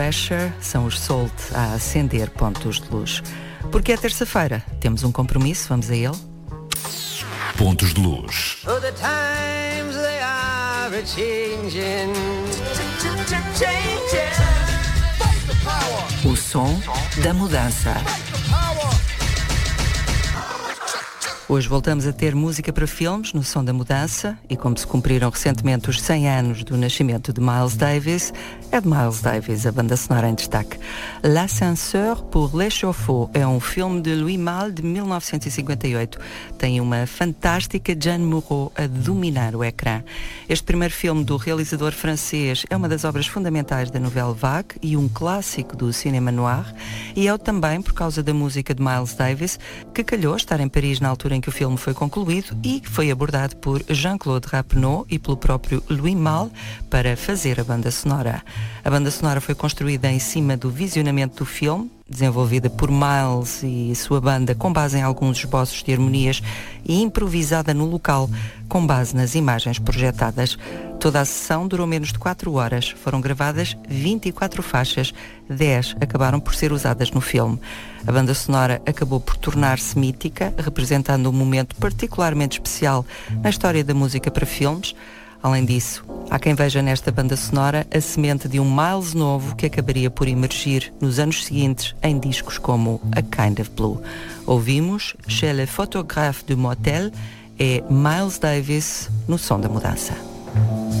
Pressure são os Salt a acender pontos de luz. Porque é terça-feira, temos um compromisso, vamos a ele. Pontos de luz. The times they are a-changing. O som da mudança. Hoje voltamos a ter música para filmes no Som da Mudança e como se cumpriram recentemente os 100 anos do nascimento de Miles Davis, é de Miles Davis a banda sonora em destaque. L'Ascenseur pour l'Échafaud é um filme de Louis Malle de 1958. Tem uma fantástica Jeanne Moreau a dominar o ecrã. Este primeiro filme do realizador francês é uma das obras fundamentais da Nouvelle Vague e um clássico do cinema noir, e é também por causa da música de Miles Davis que calhou estar em Paris na altura em que o filme foi concluído e que foi abordado por Jean-Claude Rappeneau e pelo próprio Louis Malle para fazer a banda sonora. A banda sonora foi construída em cima do visionamento do filme, desenvolvida por Miles e sua banda com base em alguns esboços de harmonias e improvisada no local com base nas imagens projetadas. Toda a sessão durou menos de 4 horas. Foram gravadas 24 faixas, 10 acabaram por ser usadas no filme. A banda sonora acabou por tornar-se mítica, representando um momento particularmente especial na história da música para filmes. Além disso, há quem veja nesta banda sonora a semente de um Miles novo que acabaria por emergir nos anos seguintes em discos como A Kind of Blue. Ouvimos Chez le photographe du motel e Miles Davis no Som da Mudança.